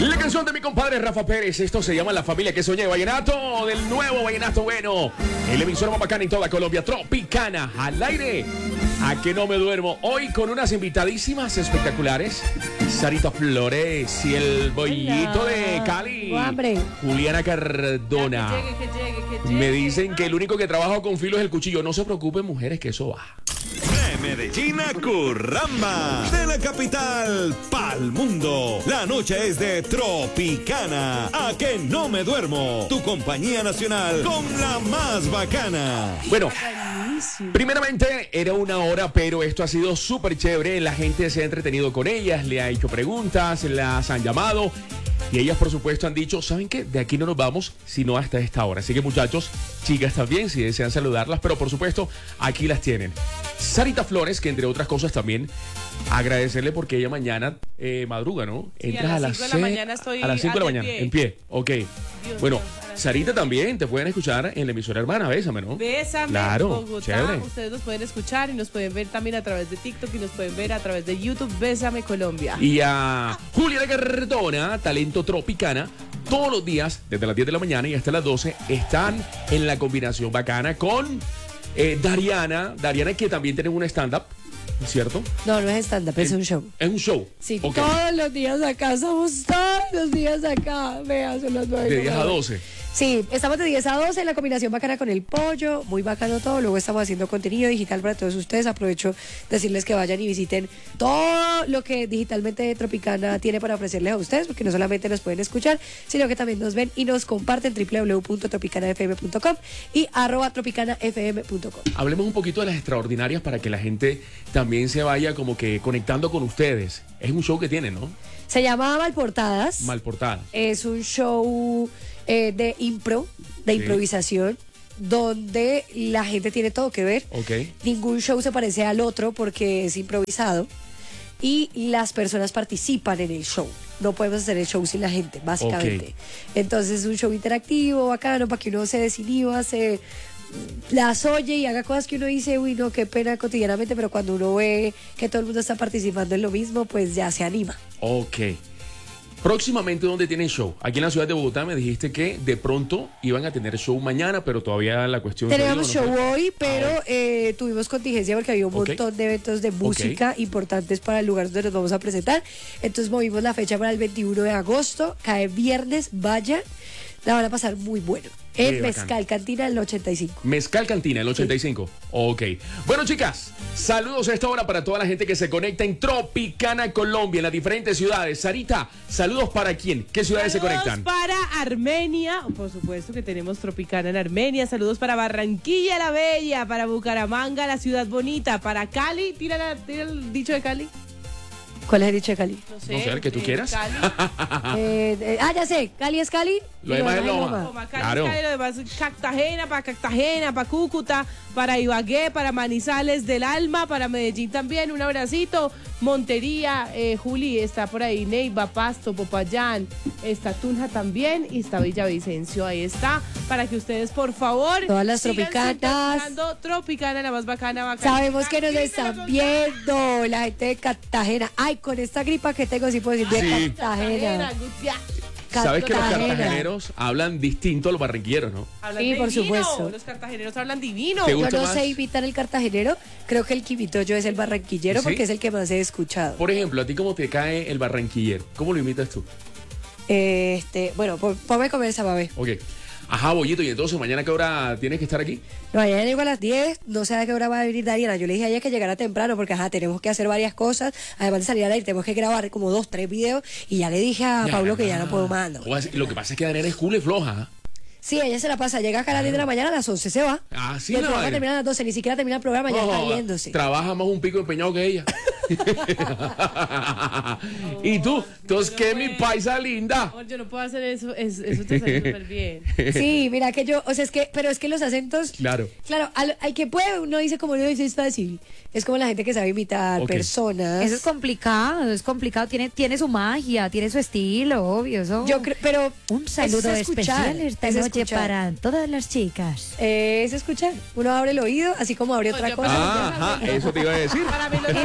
La canción de mi compadre Rafa Pérez. Esto se llama La Familia que Soñé. Vallenato, del nuevo Vallenato bueno. El emisor más bacana en toda Colombia. Tropicana, al aire. A que no me duermo. Hoy con unas invitadísimas espectaculares. Sarita Flores y el bollito de Cali. Hambre. Juliana Cardona. Que llegue. Me dicen que el único que trabaja con filo es el cuchillo. No se preocupen, mujeres, que eso va. De Medellín a Curramba, de la capital pa'l mundo. La noche es de Tropicana. A que no me duermo. Tu compañía nacional con la más bacana. Bueno, primeramente era una hora, pero esto ha sido súper chévere. La gente se ha entretenido con ellas, le ha hecho preguntas, las han llamado. Y ellas, por supuesto, han dicho, ¿saben qué? De aquí no nos vamos, sino hasta esta hora. Así que, muchachos, chicas también, si desean saludarlas, pero por supuesto, aquí las tienen. Sarita Flores, que entre otras cosas también, agradecerle porque ella mañana madruga, ¿no? Sí, Entras a las 5 de la mañana estoy a las 5 de la mañana, en pie. Ok. Dios Bueno, mío, a las Sarita también, te pueden escuchar en la emisora hermana, Bésame, ¿no? Bésame, Claro, Bogotá. chévere. Ustedes nos pueden escuchar y nos pueden ver también a través de TikTok y nos pueden ver a través de YouTube. Bésame Colombia. Y a Juliana Cardona, Talento Tropicana, todos los días, desde las 10 de la mañana y hasta las 12, están en la combinación bacana con Dariana, que también tiene un stand-up, ¿cierto? No, no es stand-up, es un show. Es un show. Sí, Ok. todos los días acá, estamos todos los días acá. Vea, son las 9. De 10 a 12. Sí, estamos de 10 a 12 en la combinación bacana con el pollo, muy bacano todo. Luego estamos haciendo contenido digital para todos ustedes. Aprovecho decirles que vayan y visiten todo lo que digitalmente Tropicana tiene para ofrecerles a ustedes, porque no solamente nos pueden escuchar, sino que también nos ven y nos comparten www.tropicanafm.com y @tropicanafm.com. Hablemos un poquito de las extraordinarias para que la gente también se vaya como que conectando con ustedes. Es un show que tienen, ¿no? Se llama Malportadas. Malportada. Es un show de improvisación, donde la gente tiene todo que ver. Ok. Ningún show se parece al otro porque es improvisado y las personas participan en el show. No podemos hacer el show sin la gente, básicamente. Ok. Entonces es un show interactivo, bacano, para que uno se desinhiba, se las oye y haga cosas que uno dice, uy, no, qué pena cotidianamente, pero cuando uno ve que todo el mundo está participando en lo mismo, pues ya se anima. Ok. Próximamente, ¿dónde tienen show? Aquí en la ciudad de Bogotá me dijiste que de pronto iban a tener show mañana, pero todavía la cuestión... Teníamos se dio, show ¿no? hoy, pero tuvimos contingencia porque había un Ok. montón de eventos de música importantes para el lugar donde nos vamos a presentar. Entonces movimos la fecha para el 21 de agosto, cae viernes, vayan, la van a pasar muy bueno. Qué En bacán. Mezcal Cantina, el 85. Mezcal Cantina, el 85. Ok. Bueno, chicas, saludos a esta hora para toda la gente que se conecta en Tropicana, Colombia, en las diferentes ciudades. Sarita, saludos para quién, ¿qué ciudades se Saludos conectan? para Armenia, por supuesto que tenemos Tropicana en Armenia. Saludos para Barranquilla la Bella, para Bucaramanga, la ciudad bonita, para Cali. Tira el dicho de Cali. ¿Cuál es el dicho de Cali? No sé, el que tú quieras. Cali. Ya sé, Cali es Cali. Lo y demás es es Loma. Como Cali, Claro. Cali, lo demás es Cartagena, para Cúcuta, para Ibagué, para Manizales del Alma, para Medellín también. Un abracito. Montería, Juli, está por ahí, Neiva, Pasto, Popayán, está Tunja también y está Villavicencio. Ahí está, para que ustedes, por favor, Todas las sigan tropicanas. sintonizando Tropicana, la más bacana. Sabemos que nos están viendo la gente de Cartagena. Ay, con esta gripa que tengo, sí puedo decir de Sí. Cartagena. Sabes que los Cartagena. cartageneros hablan distinto a los barranquilleros, ¿no? Sí, por supuesto. Los cartageneros hablan divino. ¿Te Yo gusta no más? sé imitar el cartagenero, creo que el que imito yo es el barranquillero ¿Sí? porque es el que más he escuchado. Por ejemplo, ¿a ti cómo te cae el barranquillero? ¿Cómo lo imitas tú? Bueno, ponme conversa, babé. Ok. Ajá, Bollito, y entonces, ¿mañana qué hora tienes que estar aquí? No, mañana llego a las 10, no sé a qué hora va a venir Dariana. Yo le dije a ella que llegara temprano porque, tenemos que hacer varias cosas. Además de salir al aire, tenemos que grabar como 2, 3 videos. Y ya le dije a Pablo que ya no puedo más. ¿no? Lo que pasa es que Daniela es cool y floja. Sí, ella se la pasa, llega acá a las 10 de la mañana, a las 11 se va. Ah, sí, Y el la programa vaina. termina a las 12, ni siquiera termina el programa, ya está yéndose. Trabaja más un pico empeñado que ella. ¿Y tú? Entonces, ¿qué, mi paisa linda? Amor, yo no puedo hacer eso, eso te sale súper bien. Sí, mira que yo, pero es que los acentos. Claro. Claro, al que puede, uno dice como no dice es fácil. Es como la gente que sabe imitar Ok. personas. Eso es complicado, tiene su magia, tiene su estilo, obvio. Eso. Yo creo, pero Un saludo es escuchar, especial esta es noche escuchar. para todas las chicas. Es escuchar. Uno abre el oído, así como abre otra yo cosa. Ajá, eso te iba a decir. Para mí los Entre acentos más son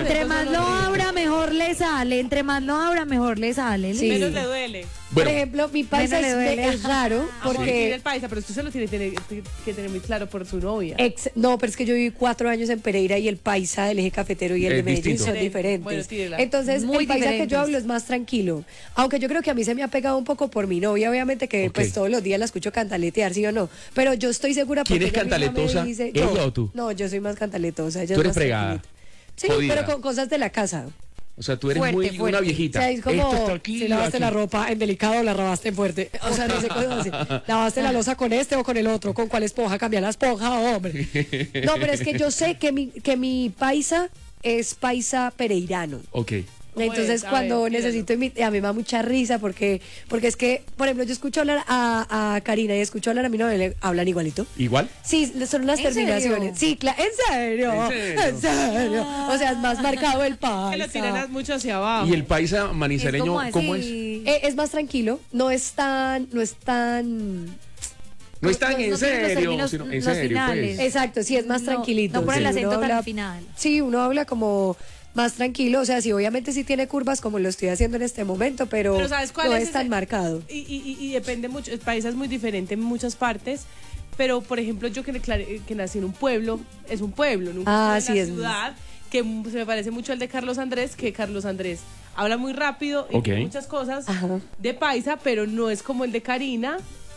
lo abra, mejor le sale. Entre más lo abra, mejor le sale. Sí. Menos le duele. Por Bueno, ejemplo, mi paisa Menos le duele. es raro Amor, tiene el porque... paisa, pero usted se lo tiene que tener muy claro por su novia. No, pero es que yo viví 4 años en Pereira y el paisa del eje cafetero y el Es de Medellín distinto. son Bueno, diferentes. tírela. Entonces, Muy el paisa que diferentes. yo hablo es más tranquilo. Aunque yo creo que a mí se me ha pegado un poco por mi novia, obviamente que Ok. pues todos los días la escucho cantaletear, ¿sí o no? Pero yo estoy segura ¿Quién porque es ella misma me cantaletosa? dice- ¿Ella no, o tú? No, yo soy más cantaletosa. Ella Tú es eres más fregada. tranquilita. Sí, Jodida. pero con cosas de la casa. o sea, tú eres Fuerte, muy fuerte. una O viejita. sea, es como Esto está aquí, si lavaste aquí. la ropa en delicado o la lavaste en fuerte. O sea, no sé cómo así. Lavaste la losa con este o con el otro. ¿Con cuál esponja? Cambia la esponja, hombre. No, pero es que yo sé que mi paisa es paisa pereirano. Ok. ¿Cómo Entonces es? A cuando ver, tíralo. necesito a mí me da mucha risa porque es que, por ejemplo, yo escucho hablar a Karina y escucho hablar a mi novia, le hablan igualito. ¿Igual? Sí, son unas ¿En terminaciones. serio? Sí, claro, ¿en serio? ¿En serio? ¿En serio? O sea, es más marcado el Que lo paisa. tiran mucho hacia abajo. ¿Y el paisa manizaleño Es como cómo es? así. Es más tranquilo, no es tan No están no en tiene los serio, términos, sino en los serio, finales. pues. exacto, sí, es más No, tranquilito. no por el Sí, uno acento tan habla- final. Sí, uno habla como más tranquilo, o sea, sí, obviamente sí tiene curvas como lo estoy haciendo en este momento, pero ¿sabes cuál no es es tan ese? marcado. Y depende mucho, el país es muy diferente en muchas partes, pero por ejemplo yo que nací en un pueblo, es un pueblo, nunca estuve sí, en es la ciudad, que se me parece mucho al de Carlos Andrés, que Carlos Andrés habla muy rápido y Ok. tiene muchas cosas Ajá. de paisa, pero no es como el de Karina.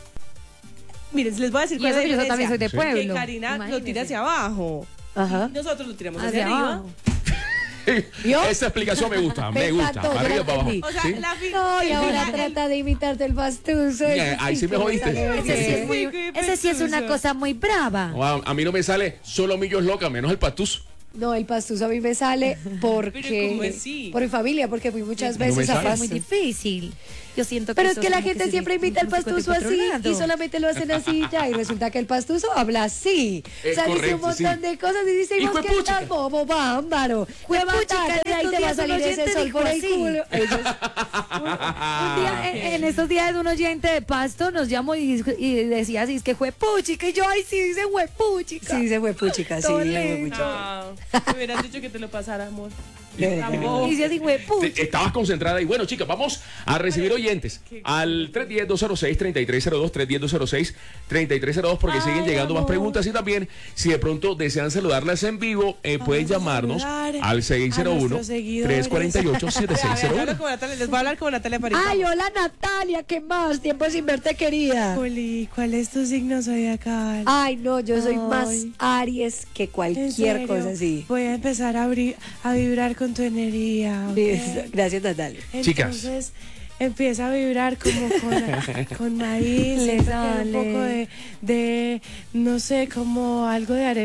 Miren, les voy a decir Y cuál eso es que la yo también soy de diferencia, pueblo. Que Karina lo Imagínese. tira hacia abajo. Ajá. Y nosotros lo tiramos Hacia hacia, arriba. abajo. ¿Vio? Esa explicación me gusta, me gusta. encantó, Para ya arriba la para abajo. entendí. O sea, ¿Sí? No, y ahora trata de imitarte el pastuso. Ahí sí me jodiste. Ese sí es una cosa muy brava. Wow, a mí no me sale solo millos loca, menos el patus. No, el pastuso a mí me sale Pero porque ¿cómo así? por mi familia, porque fui muchas No me veces a sale. Es muy Pasto. difícil. Yo siento que Pero es eso que la como gente se siempre dice imita al como pastuso 54 así grados. y solamente lo hacen así ya y resulta que el pastuso habla así. Es o sea, dice un correcto, montón sí. de cosas y dice, ¿y vos qué Hijuepuchica. estás bobo, bámbaro? Juepuchica, Levántate, de ahí en te va a estos salir días un ese oyente sol dijo por el así. culo. Eso es- Un día, en estos días un oyente de Pasto nos llamó y decía así, es que juepuchica, y yo, ay, sí, dice juepuchica. Sí, se fue puchica, sí, Todo fue lento. puchica. Ah, me hubieras dicho que te lo pasara, amor. De verdad. Amor. Y dice así, juepuchica. Estabas concentrada y bueno, chicas, vamos a recibir oyentes al 310-206-3302, 310-206-3302, porque siguen llegando más preguntas y también si de pronto desean saludarlas en vivo, pueden llamarnos saludar al a nuestros seguidores. 601-348-7601. Les voy a hablar como Natalia París. Ay, hola Natalia, ¿qué más? Tiempo sin verte, querida. Juli, ¿cuál es tu signo zodiacal? Ay, no, yo soy más Ay. Aries que ¿En cualquier serio? cosa así. Voy a empezar a vibrar con tu energía. ¿ok? Gracias, Natalia. Chicas. Entonces empieza a vibrar como con maíz, Le siento que sale. un poco de no sé, como algo de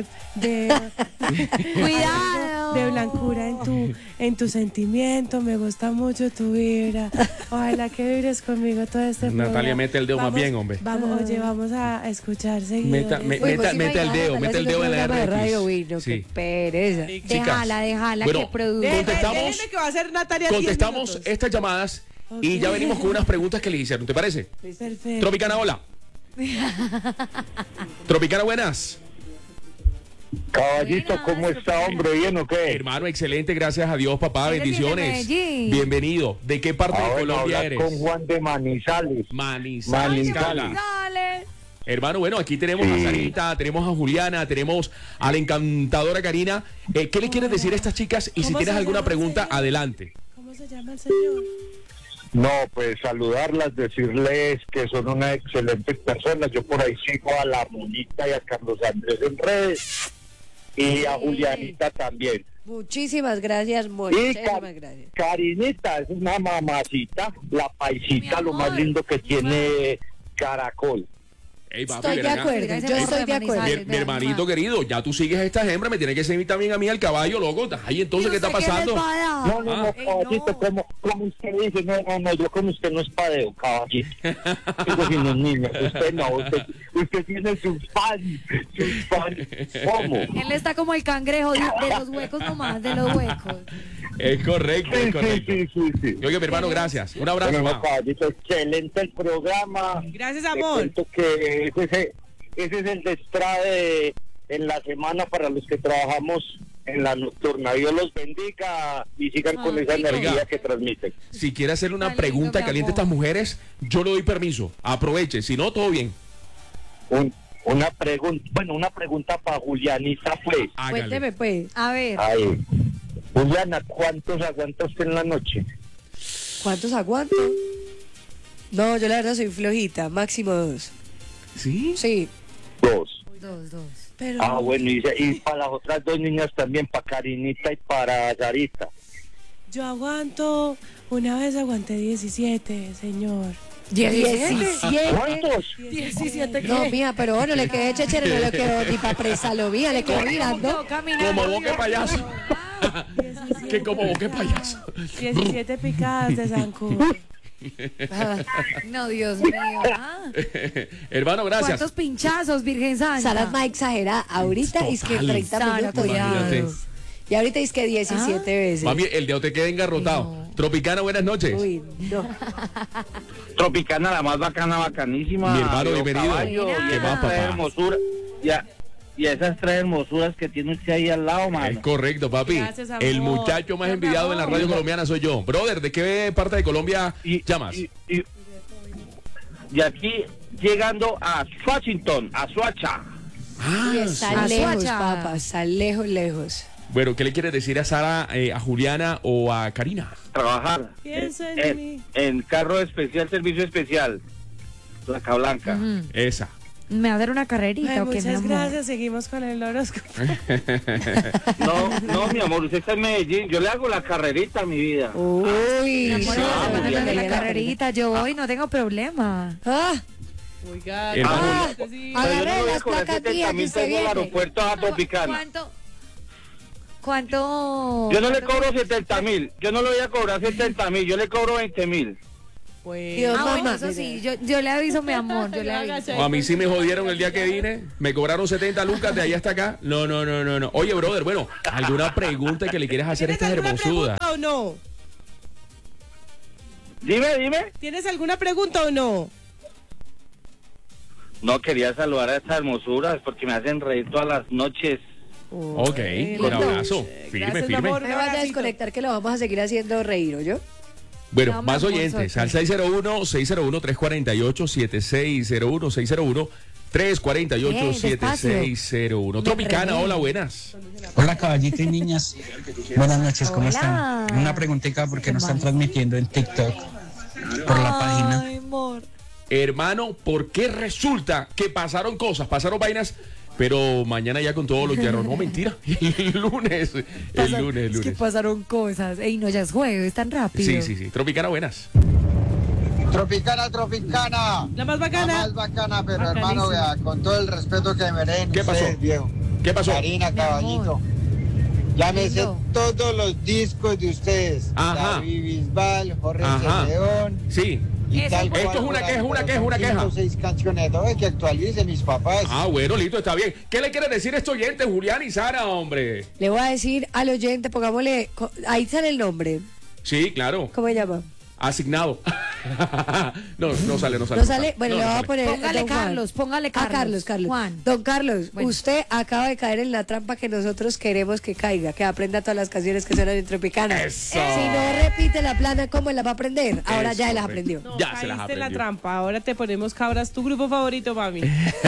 Cuidado. de blancura en tu sentimiento. Me gusta mucho tu vibra. Ojalá que vibres conmigo todo este Natalia, programa. mete el dedo más bien, hombre. Vamos, oye, vamos a escuchar seguidores. Meta el dedo en la de radio, RX. uy, no, Sí. qué pereza. Déjala Bueno, que produzca. contestamos- Déjenme que va a ser Natalia 10 Contestamos minutos. estas llamadas y ya venimos con unas preguntas que les hicieron, ¿te parece? Perfecto. Tropicana, hola. Tropicana, buenas. Caballito, ¿cómo está, hombre? ¿Bien o qué? Hermano, excelente, gracias a Dios, papá, Eres bendiciones. de Medellín. Bienvenido. ¿De qué parte de Bueno, Colombia hablar eres? con Juan de Manizales. Manizales. Manizales. Dale. Hermano, bueno, aquí tenemos a Sí. Sarita, tenemos a Juliana, tenemos a la encantadora Karina. ¿Qué le quieres decir a estas chicas? Y si ¿Cómo tienes se alguna llama, pregunta, señor? adelante. ¿Cómo se llama el señor? No, pues saludarlas, decirles que son unas excelentes personas. Yo por ahí sigo a la Monita y a Carlos Andrés en redes y a Julianita también. Muchísimas gracias, Y muchísimas gracias. Carinita es una mamacita, la paisita, Mi lo más amor. lindo que tiene Caracol. Ey, papi, Estoy ven de acá. acuerdo, Gracias yo por estoy de acuerdo. Manizales. Mi hermanito querido, ya tú sigues a estas hembras, me tienes que seguir también a mí al caballo, loco. Ay, entonces, ¿qué está pasando? No, no, no, Ah. caballito, como usted dice, no, yo con usted no es padeo, caballito. Digo, si no es niño, usted no, usted tiene sus fans. ¿Cómo? Él está como el cangrejo de los huecos nomás, de los huecos. Es correcto, es correcto. Sí. Oye, mi hermano, gracias. Un abrazo. Bueno, no, ma. caballito, excelente el programa. Gracias, Te amor. cuento que ese es el destrade en la semana para los que trabajamos en la nocturna. Dios los bendiga y sigan con esa energía que transmiten. Si quiere hacerle una Tan lindo, pregunta mi caliente a amor. estas mujeres, yo le doy permiso. Aproveche, si no, todo bien. Una pregunta para Julianita, pues. Hágale. Cuénteme, pues. A ver. Ay, Juliana, ¿cuántos aguanta usted en la noche? ¿Cuántos aguanto? No, yo la verdad soy flojita, máximo 2. ¿Sí? Sí. 2. 2. Pero... Ah, bueno, y para las otras 2 niñas también, para Karinita y para Sarita. Yo aguanto, una vez aguanté 17, señor. 17. ¿Cuántos? 17 No, mía, pero no le quedé chechere, no le quedó ni para presarlo, mía, le quedó mirando. Como boque payaso. Que como boque payaso. 17 picadas de zancudo. No, Dios mío. Hermano, gracias. ¿Cuántos pinchazos, Virgen Santa? Sara es más exagerada. Ahorita es que Total. 30 Sara, minutos. imagínate. Y ahorita es que 17 veces. Mami, el dedo te queda engarrotado. Tropicana, buenas noches. Uy, no. Tropicana, la más bacana, bacanísima. Mi hermano, Viejo bienvenido. Caballo, Mira. y ¿Qué esas más, tres papá? hermosuras, y esas 3 hermosuras que tiene usted ahí al lado, Es mano. correcto, papi. Gracias, amor. El muchacho más Mi envidiado en la amor. radio colombiana soy yo. Brother, ¿de qué parte de Colombia llamas? Y aquí, llegando a Washington, a Suacha. Y está sí. lejos, Azuacha. papá. Está lejos. Bueno, ¿qué le quieres decir a Sara, a Juliana o a Karina? Trabajar Piensa en mí. en carro especial, servicio especial. Placa Blanca. Ujú. Esa. ¿Me va a dar una carrerita Ay, o qué, mi muchas amor? gracias, seguimos con el horóscopo. No, mi amor, usted está en Medellín. Yo le hago la carrerita a mi vida. Uy, Mi amor, sí, vamos a sí, darle la sí. carrerita. Yo voy, no tengo problema. Ah, Oiga, Hermano. sí. Pero yo agarre no le voy a las cobrar placas 70 mías que mil usted pesos al viene. aeropuerto a Tropicana. ¿Cuánto? Yo no le cobro 70 mil. Yo no le voy a cobrar 70 mil. Yo le cobro 20 mil. Pues, Dios, Ah, bueno, mamá, eso sí. mira. Yo le aviso, mi amor. Yo le aviso. A mí sí me jodieron el día que vine. Me cobraron 70 lucas de ahí hasta acá. No. Oye, brother, bueno, ¿alguna pregunta que le quieras hacer a ¿tienes estas alguna hermosudas? pregunta o no? Dime. ¿Tienes alguna pregunta o no? No, quería saludar a estas hermosuras porque me hacen reír todas las noches. Ok, un abrazo. Firme, Gracias, firme. amor. No me vaya a desconectar que lo vamos a seguir haciendo reír, ¿yo? Bueno, No, mi más amor, oyentes, suerte. al 601-648-7601, 601-348-7601. Tropicana, hola, buenas. Hola caballito y niñas, buenas noches, ¿cómo Hola. están? Una preguntita porque nos están transmitiendo en TikTok por la página. Ay, amor. Hermano, ¿por qué resulta que pasaron cosas, pasaron vainas, pero mañana ya con todos los hierros? No, mentira, el lunes. Es que pasaron cosas. Ey, no, ya es jueves, tan rápido. Sí. Tropicana, buenas. Tropicana, La más bacana. La más bacana, pero Bacanísima. hermano, vea, con todo el respeto que merecen ¿Qué pasó? ustedes, viejo. ¿Qué pasó? Karina, caballito. Ya me sé Lindo. todos los discos de ustedes. Ajá. David Bisbal, Jorge Ajá. León. Sí. Y Eso tal es cual, Esto es una por queja, ahí, una pero queja, son una queja. 5 o 6 canciones, ¿no? Que actualicen mis papás. Ah, bueno, listo, está bien. ¿Qué le quiere decir a estos oyentes, Julián y Sara, hombre? Le voy a decir al oyente, pongámosle, ahí sale el nombre. Sí, claro. ¿Cómo se llama? Asignado. no sale. ¿No sale? Bueno, No, le no voy a sale. poner. Póngale don Juan. Carlos, póngale Carlos. Carlos. Juan. Don Carlos, Bueno. usted acaba de caer en la trampa que nosotros queremos que caiga, que aprenda todas las canciones que suenan en Tropicana. Eso. Si no repite la plana, ¿cómo la va a aprender? Ahora Es ya las correcto. aprendió. No, Ya se las caíste en la aprendió. trampa. Ahora te ponemos cabras, tu grupo favorito, mami.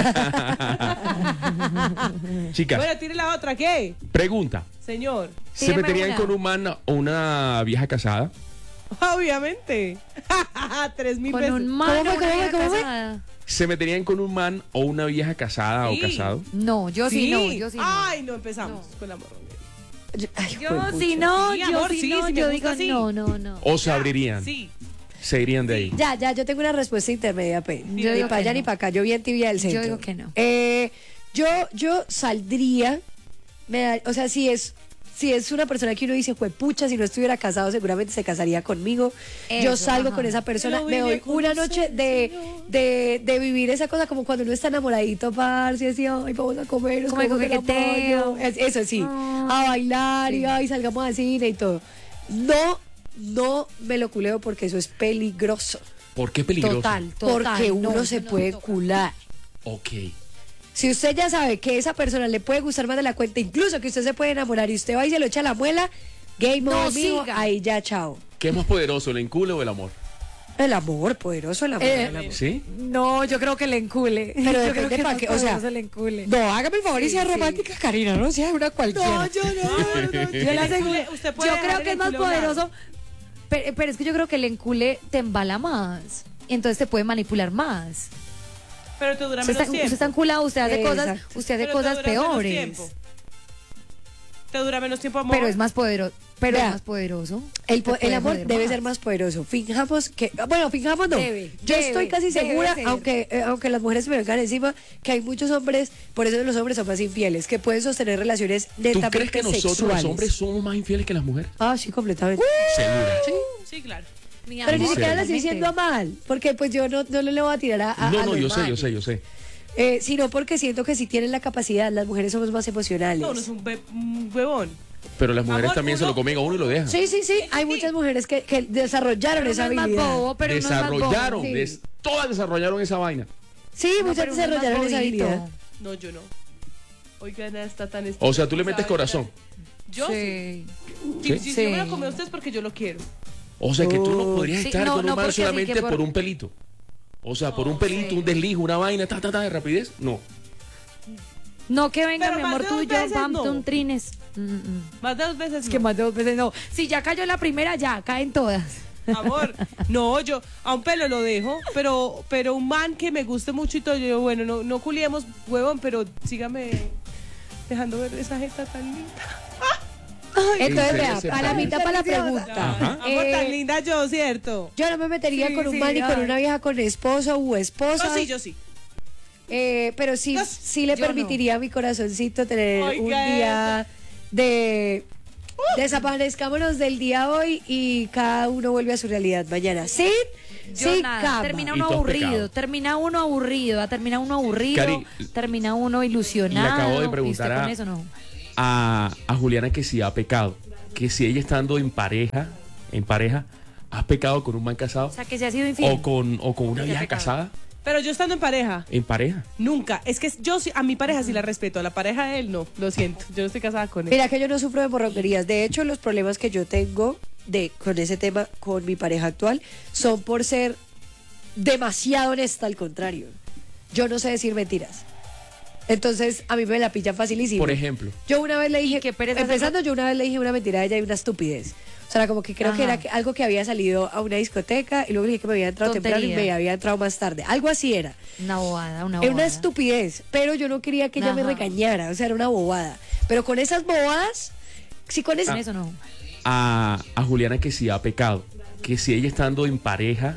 Chicas, Bueno, tire la otra, ¿qué? pregunta. Señor. ¿Se Tíreme meterían una. con un man o una vieja casada? Obviamente. 3,000 Con veces. un man ¿Cómo o fue? una vieja ¿Cómo fue? casada. ¿Se meterían con un man o una vieja casada Sí. o casado? No, yo sí, no, yo sí no. Ay, no empezamos con la morronera. Ay, Yo juepucha. sí no, Sí, yo amor, sí sí, no, sí me yo gusta digo así. no. ¿O se abrirían? Sí. ¿Se irían de ahí? Ya, yo tengo una respuesta intermedia, P. Yo Ni digo para que allá no. ni para acá. Yo vi en tibia del centro. digo que no. Yo saldría, o sea, si es una persona que uno dice, juepucha, si no estuviera casado seguramente se casaría conmigo. Yo Eso, salgo ajá. con esa persona, Pero me vine doy con una un noche de vivir esa cosa como cuando uno está enamoradito, parce, así, ay, vamos a comer, nos Como el comemos de la coqueteo. mano. Eso sí, a bailar y ay, salgamos al cine y todo. No me lo culeo porque eso es peligroso. ¿Por qué peligroso? Total. Porque uno no, se no, puede no. cular. Ok. Si usted ya sabe que esa persona le puede gustar más de la cuenta, incluso que usted se puede enamorar y usted va y se lo echa a la muela, game No over, mijo, siga. ahí ya, chao. ¿Qué es más poderoso, el encule o el amor? El amor, poderoso el amor. El amor. ¿Sí? No, yo creo que le encule. Pero Yo depende creo que para es qué, más o sea, poderoso el encule. No, hágame el favor y Sí, sea sí. romántica, Karina, no sea una cualquiera. No, yo no. Yo le aseguro. Usted puede Yo dejar creo el que es más enculo a un lado. poderoso. Pero es que yo creo que el encule te embala más. Entonces te puede manipular más. Pero te dura Usted menos está, tiempo. usted está enculado, usted hace cosas, Exacto. usted hace Pero te cosas dura menos peores. tiempo. Te dura menos tiempo, amor. Pero es más poderoso. Pero Vea, es más poderoso. El Te puede amor joder debe más. ser más poderoso. Fijamos que, bueno, fijamos no. Yo estoy casi debe segura, ser. aunque las mujeres me vengan encima, que hay muchos hombres, por eso los hombres son más infieles, que pueden sostener relaciones ¿Tú netamente crees que nosotros sexuales. los hombres somos más infieles que las mujeres? Ah, sí, completamente. Segura. Sí, claro. Mi Pero ni amor, siquiera lo estoy totalmente. diciendo a mal, porque pues yo no le voy a tirar a No, no, los yo sé, manes. yo sé. Sino porque siento que si tienen la capacidad, las mujeres somos más emocionales. No, no es un huevón. Pero las mujeres Amor, también se uno- lo comen a uno y lo dejan. Sí, hay muchas mujeres que desarrollaron Pero esa uno es más habilidad. bobo, pero uno es más bobo. Desarrollaron, sí. todas desarrollaron esa vaina. Sí, No, muchas pero uno es más desarrollaron esa bobito. habilidad. No, yo no. Oigan, está tan O sea, tú le metes ¿sabe? corazón. Yo sí. Sí. Si ¿Sí? yo me lo Sí. comí a ustedes porque yo lo quiero. O sea, que tú no podrías Sí, estar no, con un no, man porque así solamente que por un pelito. O sea, por un pelito, un desliz, una vaina, de rapidez. No. No, que venga, Pero mi más amor, de tú dos y yo, veces, pam, no. tú trines. Más de 2 veces Es que no. más de 2 veces no. Si ya cayó la primera, ya, caen todas. Amor, no, yo a un pelo lo dejo, pero un man que me guste mucho y todo, yo digo, bueno, no culiemos, huevón, pero sígame dejando ver esa jeta tan linda. Entonces, ¿En vea, serio? a la mitad para la pregunta. Ajá. Amor, tan linda yo, ¿cierto? Yo no me metería Sí, con un sí, man ni con ay. una vieja con esposo u esposa. Yo sí. Pero sí, Yo- sí le yo permitiría a mi corazoncito tener Oiga, un día de desaparezcámonos del día hoy y cada uno vuelve a su realidad mañana. Sin Nada, cama. termina Y uno todo es aburrido, pecado. termina uno aburrido, Cari, termina uno ilusionado. le acabo de ¿y usted preguntar con a- eso no? A Juliana que si ha pecado. Que si ella estando en pareja, has pecado con un man casado O sea, que se ha sido infiel. o con una Que vieja pecado. casada Pero yo estando en pareja, en pareja. nunca. Es que yo sí, a mi pareja sí la respeto, a la pareja de él no, lo siento. Yo no estoy casada con él. Mira que yo no sufro de morroquerías. De hecho, los problemas que yo tengo con ese tema con mi pareja actual son por ser demasiado honesta, al contrario. Yo no sé decir mentiras. Entonces, a mí me la pillan facilísimo. Por ejemplo. Yo una vez le dije, Qué pereza empezando, yo una vez le dije una mentira a ella y una estupidez. O sea, como que creo que Ajá. era algo que había salido a una discoteca y luego le dije que me había entrado temprano y Tontería. me había entrado más tarde. Algo así era. Una bobada, una Era bobada. una estupidez, pero yo no quería que ella me Ajá. regañara. O sea, era una bobada. Pero con esas bobadas, sí, con Con esas... eso no. A Juliana que si ha pecado. Que si ella estando en pareja,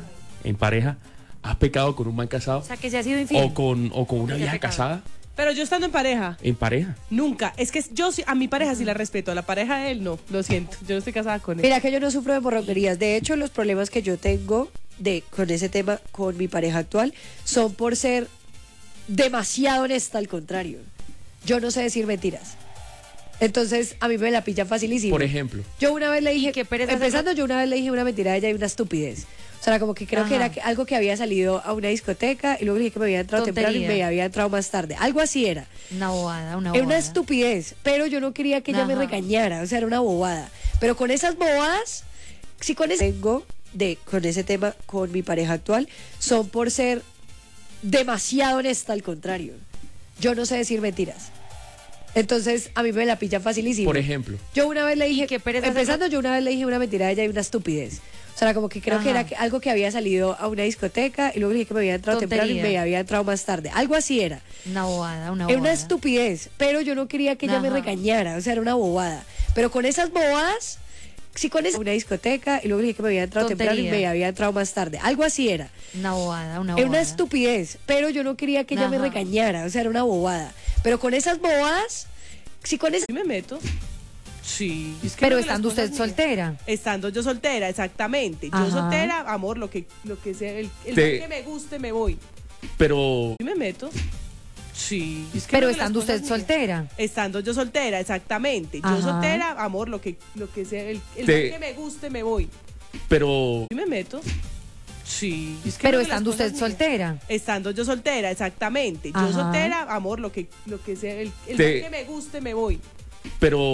has pecado con un man casado O sea, que se ha sido infiel. o con una Que vieja pecado. casada Pero yo estando en pareja, en pareja. nunca. Es que yo sí, a mi pareja sí la respeto, a la pareja de él no, lo siento. Yo no estoy casada con él. Mira que yo no sufro de morroquerías. De hecho, los problemas que yo tengo con ese tema con mi pareja actual son por ser demasiado honesta, al contrario. Yo no sé decir mentiras. Entonces, a mí me la pillan facilísimo. Por ejemplo. Yo una vez le dije, Qué pereza empezando, yo una vez le dije una mentira a ella y una estupidez. O sea, como que creo que Ajá. era algo que había salido a una discoteca y luego le dije que me había entrado temprano y Tontería. me había entrado más tarde. Algo así era. Una bobada, una bobada. Era una estupidez, pero yo no quería que ella me Ajá. regañara. O sea, era una bobada. Pero con esas bobadas, sí, con ese tengo con ese tema con mi pareja actual, son por ser demasiado honesta, al contrario. Yo no sé decir mentiras. Entonces, a mí me la pillan facilísimo. Por ejemplo. Yo una vez le dije, Qué pereza empezando, yo una vez le dije una mentira a ella y una estupidez. O sea, como que creo que Ajá. era algo que había salido a una discoteca y luego le dije que me había entrado temprano y Tontería. me había entrado más tarde. Algo así era. Una bobada, una bobada. Era una estupidez, pero yo no quería que ella me Ajá. regañara. O sea, era una bobada. Pero con esas bobadas, sí, con una discoteca y luego le dije que me había entrado temprano y Tontería. me había entrado más tarde. Algo así era. Una bobada, una bobada. Era una estupidez, pero yo no quería que ella me Ajá. regañara. O sea, era una bobada. Pero con esas bobadas, sí, con esas... ¿Sí me meto? Sí. Es que Pero creo que las estando usted cosas- soltera. Estando yo soltera, exactamente. Yo Ajá. soltera, amor, lo que sea, el que me guste, me voy. Pero ¿Sí me meto? Sí. Es que Pero creo que las estando usted cosas- soltera. Estando yo soltera, exactamente. Yo Ajá. soltera, amor, lo que sea, el Te- que me guste, me voy. pero ¿Sí me meto? Sí. Es que Pero creo que las estando usted cosas- soltera. Estando yo soltera, exactamente. Yo Ajá. soltera, amor, lo que sea, el Te- que me guste, me voy. Pero